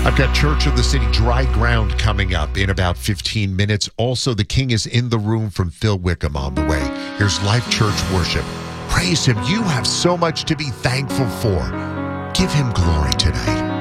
I've got Church of the City Dry Ground coming up in about 15 minutes. Also, the King is in the room from Phil Wickham on the way. Here's Life Church Worship. Praise him. You have so much to be thankful for. Give him glory tonight.